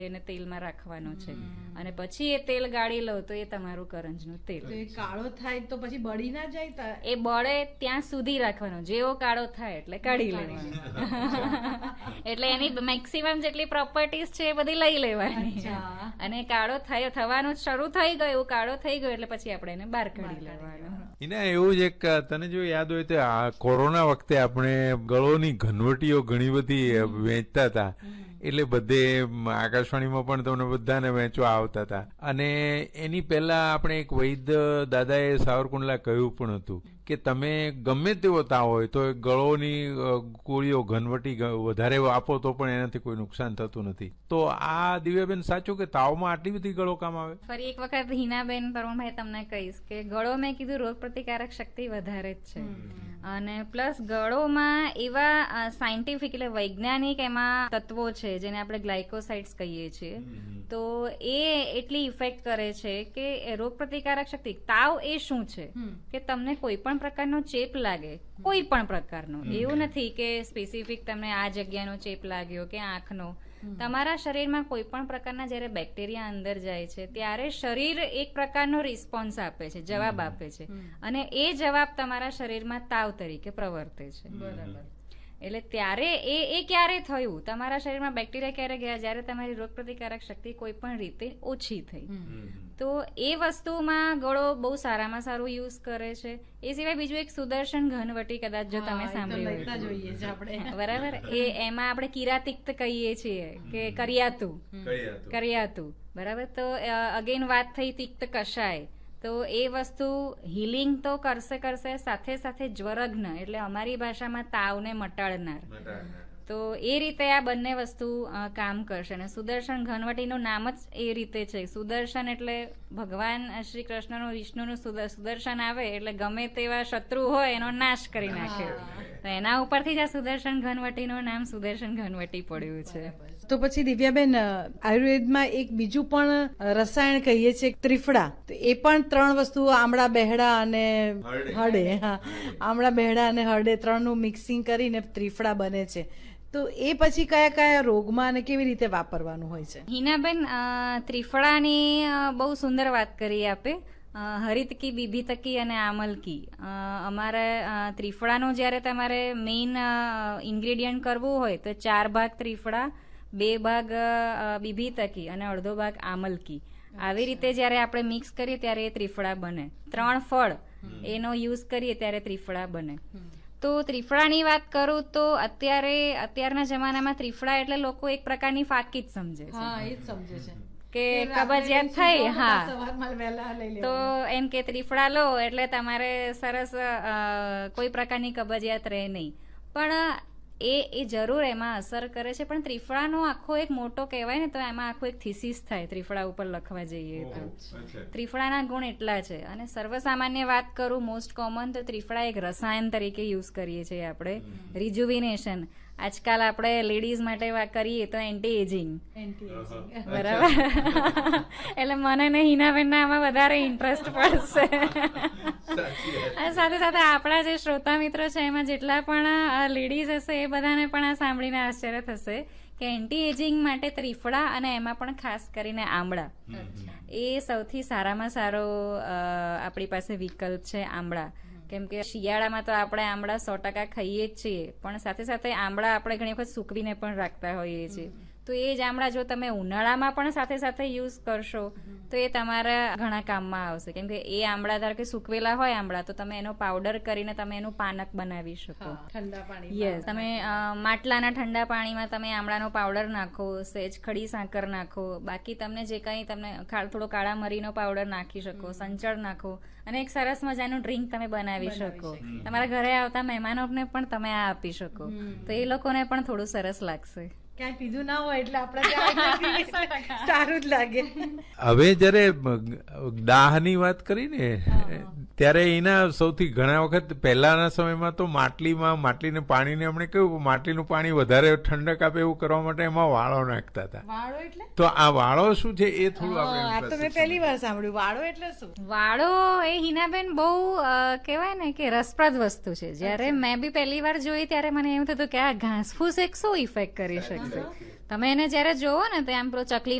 એને તેલમાં રાખવાનો છે અને પછી એ તેલ ગાળી લો તો એ તમારું કરંજનું તેલ. કાળો થાય તો પછી બળી ના જાય? એ બળે ત્યાં સુધી રાખવાનો, જેવો કાળો થાય એટલે કાઢી લેવાનો. એટલે એની મેક્સિમમ જેટલી પ્રોપર્ટીઝ છે એ બધી લઈ લેવાની અને કાળો થવાનું શરૂ થઈ ગયું, કાળો થઈ ગયો એટલે પછી આપણે એને બહાર કાઢી લેવાનો. એના એવું જ એક તને જો યાદ હોય તો કોરોના વખતે આપણે ગળોની ઘનવટીઓ ઘણી બધી વેચતા હતા, એટલે બધે આકાશવાણીમાં પણ તમને બધાને વેચવા આવતા હતા. અને એની પહેલા આપણે એક વૈદ્ય દાદાએ સાવરકુંડલા કહ્યું પણ હતું કે તમે ગમે તેવો તાવ હોય તો ગળોની ગોળીઓ ઘનવટી વધારે આપો તો પણ એનાથી કોઈ નુકસાન થતું નથી. તો આ દિવ્યાબેન સાચું કે તાવમાં આટલી બધી ગળો કામ આવે? ફરી એક વખત હિનાબેન તરુણભાઈ તમને કહીશ કે ગળો મેં કીધું રોગ પ્રતિકારક શક્તિ વધારે જ છે અને પ્લસ ગળોમાં એવા સાયન્ટિફિક એટલે વૈજ્ઞાનિક એમાં તત્વો છે જેને આપણે ગ્લાયકોસાઇડ્સ કહીએ છીએ. તો એ એટલી ઇફેક્ટ કરે છે કે રોગ પ્રતિકારક શક્તિ. તાવ એ શું છે કે તમને કોઈ પણ પ્રકારનો ચેપ લાગે, કોઈ પણ પ્રકારનો, એવું નથી કે સ્પેસિફિક તમને આ જગ્યાનો ચેપ લાગ્યો કે આંખનો. તમારા શરીરમાં કોઈ પણ પ્રકારના જયારે બેક્ટેરિયા અંદર જાય છે ત્યારે શરીર એક પ્રકારનો રિસ્પોન્સ આપે છે, જવાબ આપે છે અને એ જવાબ તમારા શરીરમાં તાવ તરીકે પ્રવર્તે છે. બરાબર. એટલે ત્યારે એ ક્યારે થયું, તમારા શરીરમાં બેક્ટેરિયા ક્યારે ગયા, જયારે તમારી રોગ પ્રતિકારક શક્તિ કોઈ પણ રીતે ઓછી થઈ. તો એ વસ્તુમાં ગળો બહુ સારામાં સારું યુઝ કરે છે. એ સિવાય બીજું એક સુદર્શન ઘનવટી, કદાચ જો તમે સાંભળ્યું હોય, બરાબર, એ એમાં આપણે કિરાતિક્ત કહીએ છીએ કે કરિયાતું, બરાબર. તો અગેન વાત થઈ તિક્ત કષાય, તો એ વસ્તુ હિલિંગ તો કરશે સાથે સાથે જ્વરઘ્ન એટલે અમારી ભાષામાં તાવને મટાડનાર. તો એ રીતે આ બંને વસ્તુ કામ કરશે. અને સુદર્શન ઘનવટીનું નામ જ એ રીતે છે. સુદર્શન એટલે ભગવાન શ્રી કૃષ્ણનું વિષ્ણુનું સુદર્શન આવે એટલે ગમે તેવા શત્રુ હોય એનો નાશ કરી નાખે. તો એના ઉપરથી જ આ સુદર્શન ઘનવટીનું નામ સુદર્શન ઘનવટી પડ્યું છે. તો પછી દિવ્યાબેન, આયુર્વેદમાં એક બીજું પણ રસાયણ કહીએ છીએ ત્રિફળા. તો એ પણ 3 વસ્તુ આમળા, બેહડા અને હળે, આમળા, બેહડા અને હળે 3નું મિક્સિંગ કરીને ત્રિફળા બને છે. તો એ પછી કયા કયા રોગમાં અને કેવી રીતે વાપરવાનું હોય છે? હિનાબેન, ત્રિફળાની બહુ સુંદર વાત કરી આપે. હરિતકી, બીભીતકી અને આમલકી. અમારે ત્રિફળાનું જયારે તમારે મેઇન ઇન્ગ્રેડિયન્ટ કરવું હોય તો 4 ભાગ ત્રિફળા, 2 ભાગ બીભીતકી અને અડધો ભાગ આમલકી. આવી રીતે જયારે આપણે મિક્સ કરીએ ત્યારે એ ત્રિફળા બને. 3 ફળ એનો યુઝ કરીએ ત્યારે ત્રિફળા બને. તો ત્રિફળાની વાત કરું તો અત્યારના જમાનામાં ત્રિફળા એટલે લોકો એક પ્રકારની ફાકી જ સમજે છે કે કબજિયાત થઈ, તો એમ કે ત્રિફળા લો એટલે તમારે સરસ કોઈ પ્રકારની કબજિયાત રહે નહીં. પણ એ જરૂર એમાં અસર કરે છે, પણ ત્રિફળાનો આખો એક મોટો કહેવાય ને તો એમાં આખો એક થીસીસ થાય ત્રિફળા ઉપર લખવા જઈએ તો. ત્રિફળાના ગુણ એટલા છે. અને સર્વસામાન્ય વાત કરું, મોસ્ટ કોમન, તો ત્રિફળા એક રસાયણ તરીકે યુઝ કરીએ છીએ આપણે. રિજુવિનેશન, આજકાલ આપણે લેડીઝ માટે કરીએ તો એન્ટી એજિંગ, બરાબર. એટલે મને ને હિનાબેન આમાં વધારે ઇન્ટરેસ્ટ પડશે. સાથે સાથે આપણા જે શ્રોતા મિત્રો છે એમાં જેટલા પણ લેડીઝ હશે એ બધાને પણ આ સાંભળીને આશ્ચર્ય થશે કે એન્ટી એજિંગ માટે ત્રિફળા અને એમાં પણ ખાસ કરીને આમળા એ સૌથી સારામાં સારો આપણી પાસે વિકલ્પ છે. આમળા, કેમ કે શિયાળામાં તો આપણે આમળા 100% ખાઈએ જ છીએ, પણ સાથે સાથે આમળા આપણે ઘણી વખત સૂકવીને પણ રાખતા હોઈએ છીએ. તો એ જ આમળા જો તમે ઉનાળામાં પણ સાથે સાથે યુઝ કરશો તો એ તમારા ઘણા કામમાં આવશે. કેમ કે એ આમળા ધારો કે સૂકવેલા હોય આમળા, તો તમે એનો પાવડર કરીને તમે એનું પાનક બનાવી શકો. યસ, તમે માટલાના ઠંડા પાણીમાં તમે આમળાનો પાવડર નાખો, સહેજ ખડી સાકર નાખો, બાકી તમને જે કંઈ તમને થોડો કાળા મરીનો પાવડર નાખી શકો, સંચળ નાખો અને એક સરસ મજાનું ડ્રિંક તમે બનાવી શકો. તમારા ઘરે આવતા મહેમાનોને પણ તમે આ આપી શકો, તો એ લોકોને પણ થોડું સરસ લાગશે. ક્યાંય પીધું ના હોય એટલે આપણે સારું જ લાગે. હવે જયારે દાહની વાત કરી ને ત્યારે એના સૌથી ઘણા વખત પહેલાના સમયમાં તો માટલીને પાણીને આપણે કહ્યું માટલીનું પાણી વધારે ઠંડક આપે એવું કરવા માટે એમાં વાળો નાખતા હતા. વાળો એટલે? તો આ વાળો શું છે એ થોડું આપણે આ તો મેં પહેલી વાર સાંભળ્યું. વાળો એટલે શું? વાળો એ હિનાબેન બહુ કહેવાય ને કે રસપ્રદ વસ્તુ છે. જયારે મેં બી પહેલી વાર જોઈ ત્યારે મને એવું થતું કે આ ઘાસફૂસ એક શું ઇફેક્ટ કરી શકશે. તમે એને જયારે જોવો ને તો આમ પેલો ચકલી